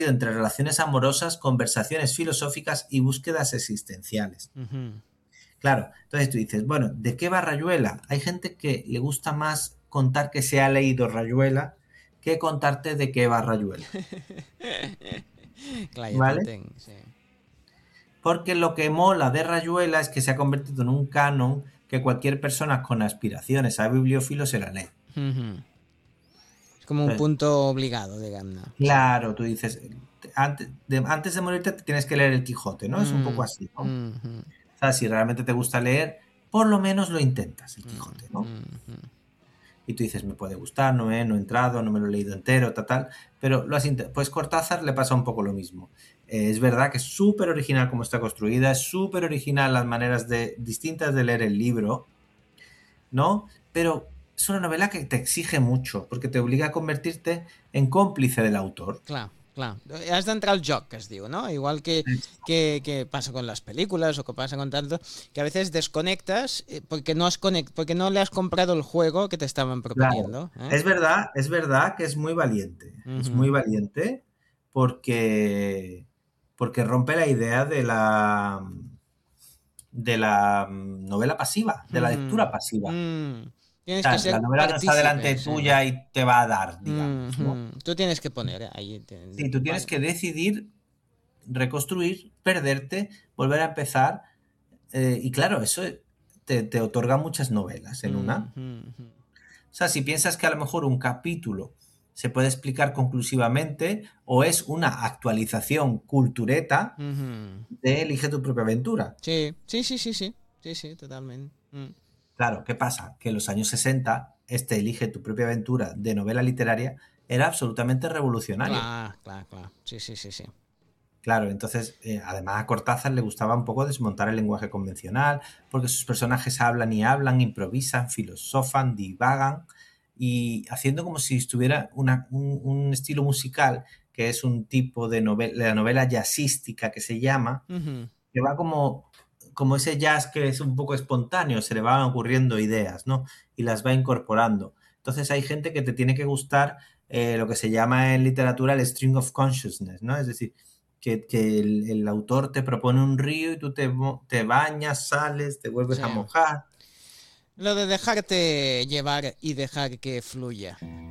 entre relaciones amorosas, conversaciones filosóficas y búsquedas existenciales. Claro, entonces tú dices, bueno, ¿de qué va Rayuela? Hay gente que le gusta más contar que se ha leído Rayuela que contarte de qué va Rayuela, Clar, jo ¿vale? t'entenc, sí. Porque lo que mola de Rayuela es que se ha convertido en un canon que cualquier persona con aspiraciones a bibliófilo se la lee. És com un Entonces, punto obligado, diguem-ne. Sí. claro, tú dices, antes de morirte te tienes que leer el Quijote, ¿no? Es un poco así, ¿no? O sea, si realmente te gusta leer, por lo menos lo intentas, el Quijote, ¿no? Y tú dices, me puede gustar, no he entrado, no me lo he leído entero, tal, pero pues Cortázar le pasa un poco lo mismo. Es verdad que es súper original como está construida, es súper original las maneras distintas de leer el libro, ¿no? Pero es una novela que te exige mucho, porque te obliga a convertirte en cómplice del autor. Clar, clar. Has d'entrar al joc, que es diu, ¿no? Igual que pasa con las películas o que pasa con tanto, que a veces desconectas porque porque no le has comprado el juego que te estaban Claro, proponiendo. es verdad que es muy valiente porque rompe la idea de la novela pasiva, de la lectura pasiva. O Tienes que sea, la ser novela no está delante partícipe, sí. tuya y te va a dar, digamos, ¿no? Tú tienes que poner ahí. Sí, tú tienes que decidir, reconstruir, perderte, volver a empezar. Y claro, eso te otorga muchas novelas en una. O sea, si piensas que a lo mejor un capítulo se puede explicar conclusivamente o es una actualización cultureta de Elige tu propia aventura. Sí, sí, sí, sí, sí. Sí, sí, totalment. Claro, ¿qué pasa? Que en los años 60 este Elige tu propia aventura de novela literaria era absolutamente revolucionario. Clar, clar, clar. Sí, sí, sí, sí. Claro, entonces, además a Cortázar le gustaba un poco desmontar el lenguaje convencional, porque sus personajes hablan y hablan, improvisan, filosofan, divagan, y haciendo como si estuviera un estilo musical, que es un tipo de novela, la novela jazzística que se llama, que va como ese jazz que es un poco espontáneo, se le van ocurriendo ideas, ¿no? Y las va incorporando. Entonces hay gente que te tiene que gustar lo que se llama en literatura el string of consciousness, ¿no? Es decir, que el autor te propone un río y tú te bañas, sales, te vuelves Sí. a mojar. Lo de dejarte llevar y dejar que fluya.